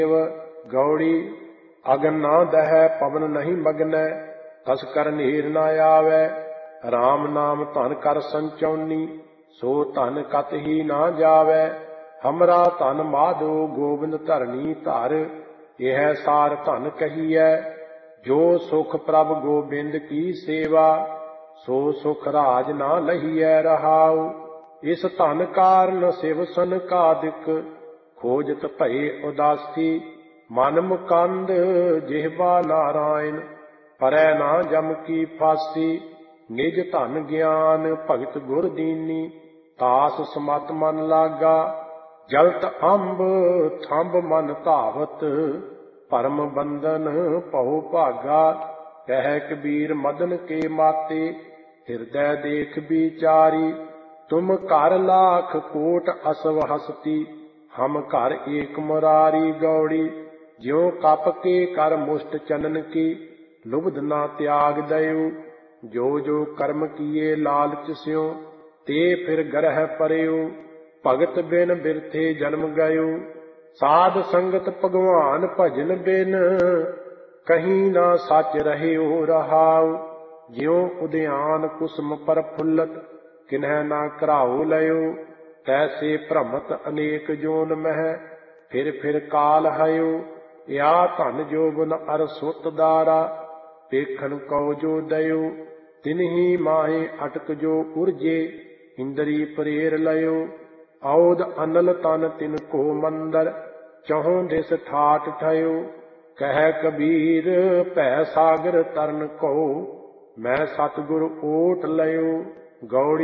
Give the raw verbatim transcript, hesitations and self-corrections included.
गौड़ी अगन ना दह पवन नहीं मगनै, कस कर नीर न आवै। राम नाम धन कर संचौनी, सो धन कत ही ना जावै। हमरा धन माधो गोबिंद धरनी धर, यह सार धन कहिए। जो सुख प्रभ गोबिंद की सेवा, सो सुख राज ना लहिए रहाउ। इस धन कारण शिव सनकादिक, खोजत भये उदासी। मन मुकंद जिह्वा नारायण, परै ना जम की फांसी। निज धन ज्ञान भगत गुर दीनी, तास समत मन लागा। जलत अंब थंब मन धावत, परम बंधन पहु भागा। कह कबीर मदन के माते, हृदय देख विचारी। तुम कर लाख कोट असव हसती, हम कर एक मुरारी। गौड़ी ज्यों कप के कर मुष्ट चनन की, लुब्ध ना त्याग दयो। जो जो कर्म किए लालच स्यों, ते फिर ग्रह परयो। भगत बिन बिरथे जन्म गयो, साध संगत भगवान भजन बिन। कहीं ना सच रहयो रहाउ, ज्यों उद्यान कुसुम पर फुल्लत, किन्ह ना कराओ लयो। तैसे भ्रमत अनेक जोन मह, फिर फिर काल हयो। या धन जोबन अर सुत दारा, देखन कौ जो दयो। तिन्ही माहे अटक जो उर्जे, इंद्री प्रेर लयो। औद अनल तन तिन को मंदर, चहुं दिस ठाट ठयो। कह कबीर भै सागर तरन को, मैं सतगुर ओट लयो। गौड़ी